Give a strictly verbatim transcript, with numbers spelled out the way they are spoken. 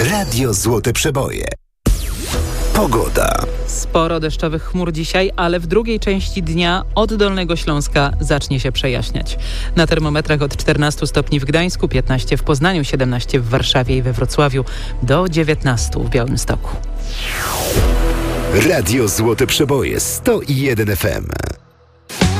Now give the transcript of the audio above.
Radio Złote Przeboje. Pogoda. Sporo deszczowych chmur dzisiaj, ale w drugiej części dnia od Dolnego Śląska zacznie się przejaśniać. Na termometrach od czternastu stopni w Gdańsku, piętnaście w Poznaniu, siedemnaście w Warszawie i we Wrocławiu, do dziewiętnastu w Białymstoku. Radio Złote Przeboje sto jeden F M.